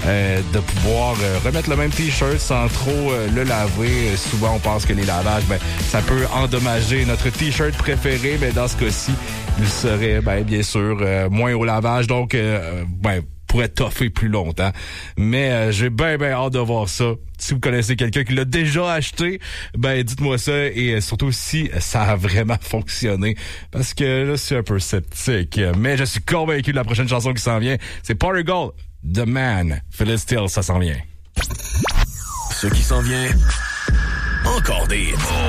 de pouvoir remettre le même T-shirt sans trop le laver. Souvent, on pense que les lavages, ça peut endommager notre T-shirt préféré, mais dans ce cas-ci, il serait, bien sûr, moins au lavage. Donc, pourrait toffer plus longtemps. Mais j'ai bien hâte de voir ça. Si vous connaissez quelqu'un qui l'a déjà acheté, dites-moi ça et surtout si ça a vraiment fonctionné. Parce que je suis un peu sceptique. Mais je suis convaincu de la prochaine chanson qui s'en vient. C'est Portugal, The Man. Phyllis Steele, ça s'en vient. Ce qui s'en vient, encore des hits.